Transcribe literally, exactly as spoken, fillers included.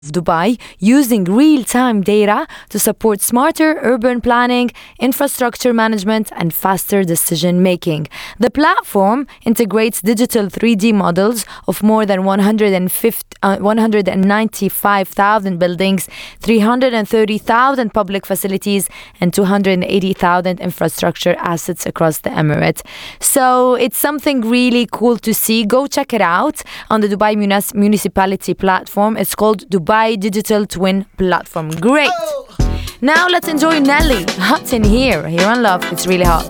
Dubai using real-time data to support smarter urban planning, infrastructure management, and faster decision-making. The platform integrates digital three D models of more than one hundred fifty, uh, one hundred ninety-five thousand buildings, three hundred thirty thousand public facilities, and two hundred eighty thousand infrastructure assets across the Emirate. So it's something really cool to see. Go check it out on the Dubai Munis- Municipality platform. It's called Dubai Digital Twin Platform. Great. Now let's enjoy Nelly. Hot in here. Here on Love. It's really hot.